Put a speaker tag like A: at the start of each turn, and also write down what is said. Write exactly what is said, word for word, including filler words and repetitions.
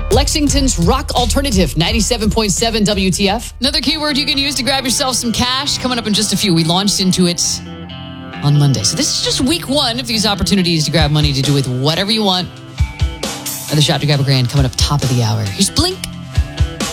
A: Lexington's rock alternative, ninety-seven point seven W T F.
B: Another keyword you can use to grab yourself some cash coming up in just a few. We launched into it on Monday. So this is just week one of these opportunities to grab money to do with whatever you want. And the shot to grab a grand coming up top of the hour. Here's Blink.